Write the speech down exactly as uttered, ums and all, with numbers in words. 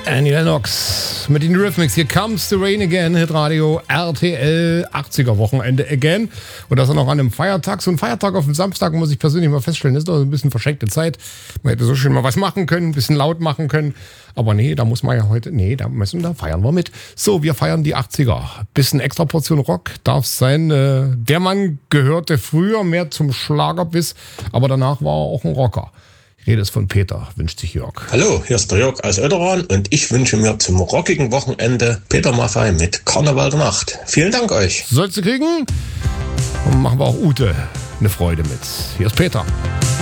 Annie Lennox mit den Rhythmics. Here comes the rain again. Hitradio R T L achtziger Wochenende again. Und das auch noch an einem Feiertag. So ein Feiertag auf dem Samstag muss ich persönlich mal feststellen, ist doch ein bisschen verschenkte Zeit. Man hätte so schön mal was machen können, ein bisschen laut machen können. Aber nee, da muss man ja heute, nee, da müssen, da feiern wir mit. So, wir feiern die achtziger. Bisschen extra Portion Rock darf es sein. Der Mann gehörte früher mehr zum Schlagerbiss, aber danach war er auch ein Rocker. Ich rede es von Peter, wünscht sich Jörg. Hallo, hier ist der Jörg aus Oederan und ich wünsche mir zum rockigen Wochenende Peter Maffay mit Karneval der Nacht. Vielen Dank euch. Sollst du kriegen? Und machen wir auch Ute eine Freude mit. Hier ist Peter.